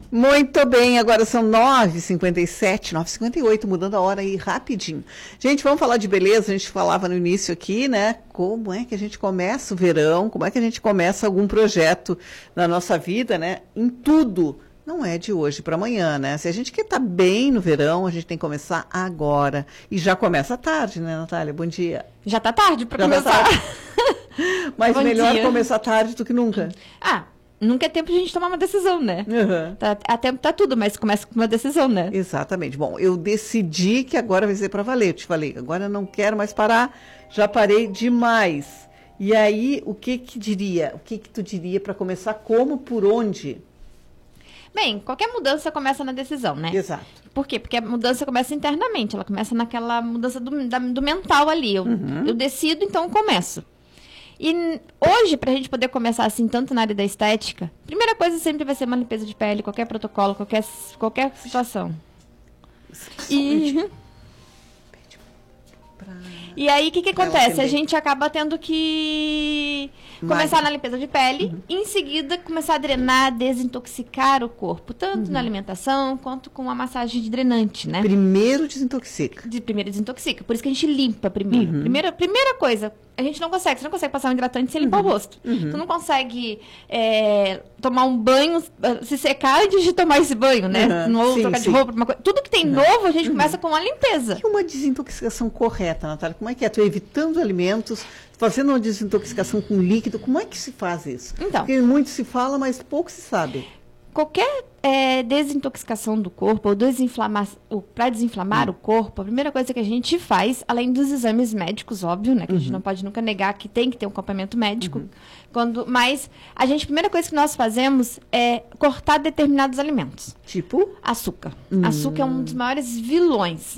Muito bem, agora são 9h57, 9h58, mudando a hora aí rapidinho. Gente, vamos falar de beleza, a gente falava no início aqui, né? Como é que a gente começa o verão, como é que a gente começa algum projeto na nossa vida, né? Em tudo. Não é de hoje para amanhã, né? Se a gente quer estar bem no verão, a gente tem que começar agora. E já começa tarde, né, Natália? Bom dia. Já tá tarde para começar. Tá Mas Bom melhor dia. começar tarde do que nunca. Nunca é tempo de a gente tomar uma decisão, né? Uhum. A tempo tá tudo, mas começa com uma decisão, né? Exatamente. Bom, eu decidi que agora vai ser para valer. Eu te falei, agora eu não quero mais parar, já parei demais. E aí, o que tu diria para começar? Como, por onde? Bem, qualquer mudança começa na decisão, né? Exato. Por quê? Porque a mudança começa internamente, ela começa naquela mudança do mental ali. Eu decido, então eu começo. E hoje, pra gente poder começar assim, tanto na área da estética, primeira coisa sempre vai ser uma limpeza de pele, qualquer protocolo, qualquer situação. E aí, o que acontece? A gente acaba tendo que começar na limpeza de pele e, em seguida, começar a drenar, desintoxicar o corpo, tanto na alimentação quanto com a massagem de drenante, né? Primeiro desintoxica. Primeiro desintoxica. Por isso que a gente limpa primeiro. Primeira coisa, a gente não consegue. Você não consegue passar um hidratante sem limpar o rosto. Você não consegue tomar um banho, se secar antes de tomar esse banho, né? Ou trocar de roupa. Tudo que tem novo, a gente começa com a limpeza. E uma desintoxicação correta, Natália? Como é que é? Tu evitando alimentos, fazendo uma desintoxicação com líquido, como é que se faz isso? Então, porque muito se fala, mas pouco se sabe. Qualquer desintoxicação do corpo, ou para desinflamar o corpo, a primeira coisa que a gente faz, além dos exames médicos, óbvio, né? Que a gente não pode nunca negar que tem que ter um acompanhamento médico. Mas a primeira coisa que nós fazemos é cortar determinados alimentos. Tipo? Açúcar. Açúcar é um dos maiores vilões.